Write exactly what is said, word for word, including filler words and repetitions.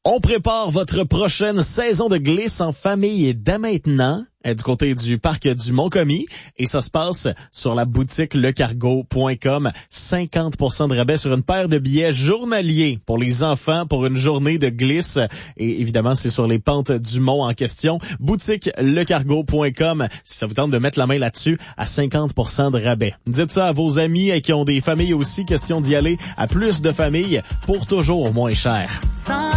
On prépare votre prochaine saison de glisse en famille dès maintenant du côté du parc du Mont-Commis et ça se passe sur la boutique le cargo point com. cinquante pour cent de rabais sur une paire de billets journaliers pour les enfants pour une journée de glisse et évidemment c'est sur les pentes du mont en question. Boutique le cargo point com si ça vous tente de mettre la main là-dessus à cinquante pour cent de rabais. Dites ça à vos amis qui ont des familles aussi, question d'y aller à plus de familles pour toujours moins cher.